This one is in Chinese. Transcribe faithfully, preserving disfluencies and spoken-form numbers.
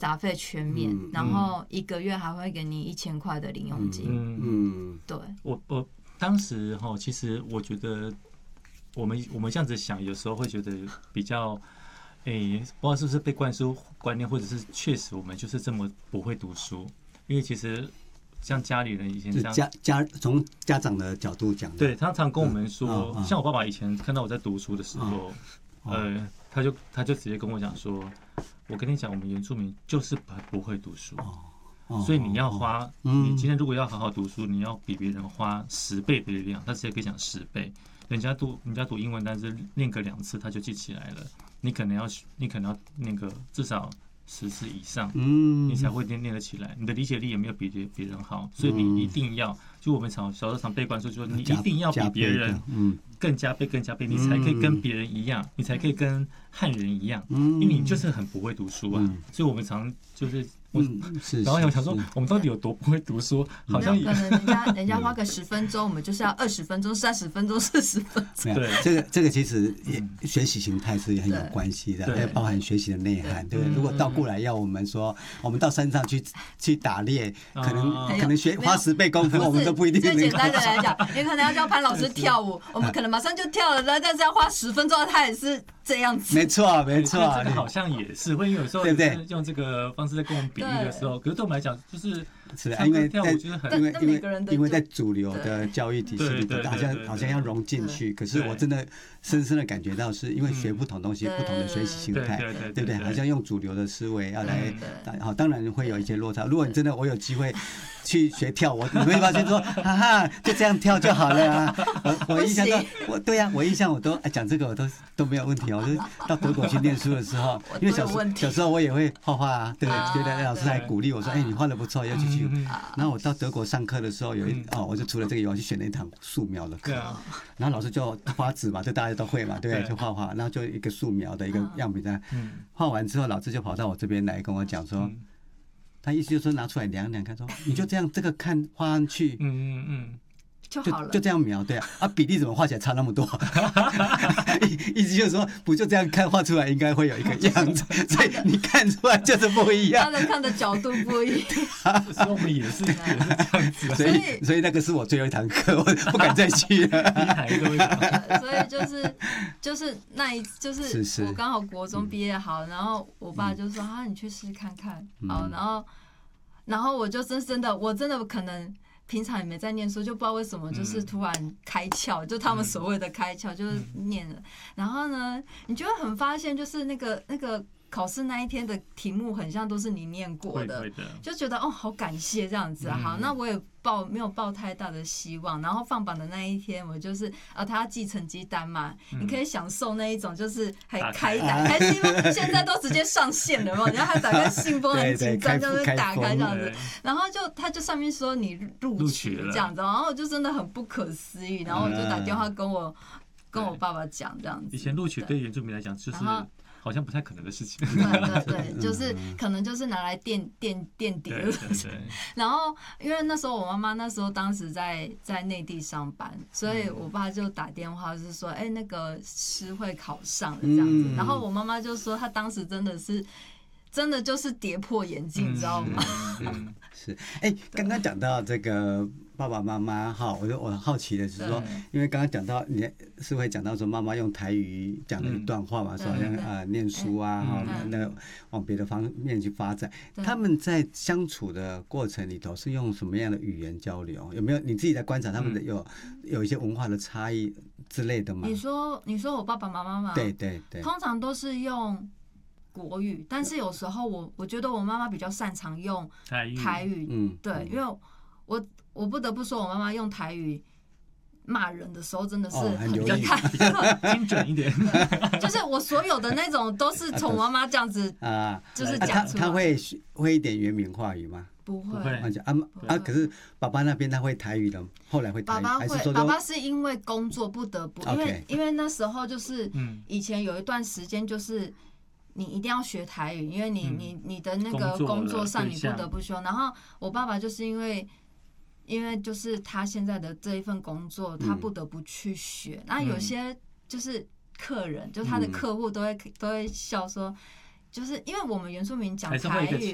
杂费全免，嗯、然后一个月还会给你一千块的零用金。 嗯嗯， 对， 我我当时哈，其实我觉得我们我们这样子想，有时候会觉得比较。哎、欸，不知道是不是被灌输观念，或者是确实我们就是这么不会读书。因为其实像家里人以前这样， 家家从家长的角度讲， 对，他常跟我们说， 嗯哦、 像我爸爸以前看到我在读书的时候，哦、呃，他就他就直接跟我讲说，我跟你讲，我们原住民就是不会读书，哦、所以你要花，哦、你今天如果要好好读书，你要比别人花十倍的力量。他直接可以讲十倍。人家读人家读英文单词念个两次他就记起来了，你可能要你可能要念个至少十次以上，嗯，你才会念念得起来。你的理解力也没有比别人好，所以你一定要，就我们常小时候常被灌输，就是你一定要比别人更加倍更加倍，你才可以跟别人一样，你才可以跟汉人一样，因为你就是很不会读书啊，所以我们常就是。 嗯，是。 然后我想说，我们到底有多不会读书？好像可能人家人家花个十分钟，我们就是要二十分钟、三十分钟、四十分钟。 对，这个这个其实也学习形态是很有关系的，也包含学习的内涵。对，如果倒过来要我们说，我们到山上去去打猎，可能可能学花十倍功夫，我们都不一定能够。 最简单的来讲，你可能要教潘老师跳舞，我们可能马上就跳了，但是要花十分钟，他也是这样子。 没错，没错， 这个好像也是会有时候用这个方式在跟我们比喻的时候，可是对我们来讲就是是因为跳舞就是很因为因为因为在主流的教育体系里头，好像好像要融进去，可是我真的深深的感觉到，是因为学不同东西，不同的学习形态，对不对？好像用主流的思维要来，好，当然会有一些落差。如果你真的我有机会去学跳舞，你会发现说，哈哈，就这样跳就好了啊！我我印象中，我对呀，我印象我都讲这个我都都没有问题哦。就是到德国去念书的时候，因为小时小时候我也会画画啊，对，觉得老师还鼓励我说，哎，你画的不错，要继续。然后我到德国上课的时候，有一哦，我就除了这个以外，我去选了一堂素描的课，然后老师就画纸嘛，这大家都会嘛，对不对？就画画，然后就一个素描的一个样品在，画完之后，老师就跑到我这边来跟我讲说。他意思就是说拿出来量量看，说你就这样这个看画上去，嗯嗯嗯， 就好了， 就这样描，对啊，啊比例怎么画起来差那么多？意思就是说不就这样看画出来应该会有一个样子，所以你看出来就是不一样。 他的看的角度不一样， 所以我们也是也是这样子， 所以所以那个是我最后一堂课，我不敢再去了。 所以就是就是那一就是我刚好国中毕业好，然后我爸就说啊你去试试看看，好，然后然后我就真真的我真的可能。平常也没在念书，就不知道为什么，就是突然开窍，就他们所谓的开窍，就是念了。然后呢，你就会很发现，就是那个那个考试那一天的题目，很像都是你念过的，就觉得哦，好感谢这样子。好，那我也抱没有抱太大的希望。然后放榜的那一天，我就是啊，他要寄成绩单嘛，你可以享受那一种，就是还开打开信封，现在都直接上线了嘛，然后他打开信封很紧张，就是打开这样子，然后就他就上面说你录取了这样子，然后我就真的很不可思议，然后我就打电话跟我跟我爸爸讲这样子。 以前录取对原住民来讲就是。好像不太可能的事情。 对对对，就是可能就是拿来垫垫垫底的。然后因为那时候我妈妈那时候当时在在内地上班，所以我爸就打电话是说，哎，那个诗会考上了这样子。然后我妈妈就说，她当时真的是。真的就是跌破眼镜，你知道吗？ 嗯、是，哎、欸，刚刚讲到这个爸爸妈妈哈，我就我好奇的是说，因为刚刚讲到你是会讲到说妈妈用台语讲了一段话嘛，说好像呃念书啊，哈、嗯，那个往别的方面去发展。他们在相处的过程里头是用什么样的语言交流？有没有你自己在观察他们的有有一些文化的差异之类的吗？ 你说你说我爸爸妈妈吗？ 对对对， 通常都是用。国语，但是有时候我我觉得我妈妈比较擅长用台语，台语嗯，对，因为我我不得不说，我妈妈用台语骂人的时候真的是很厉害， 精准一点。 就是我所有的那种都是从妈妈这样子啊，就是讲出来。 他会会一点原民话语吗？ 不会。 啊啊！可是爸爸那边他会台语的，后来会台语。 爸爸会，爸爸是因为工作不得不，因为因为那时候就是以前有一段时间就是。你一定要学台语，因为你你你的那个工作上你不得不修。然后我爸爸就是因为，因为就是他现在的这一份工作，他不得不去学。那有些就是客人，就他的客户都会都会笑说。就是因为我们原住民讲台语，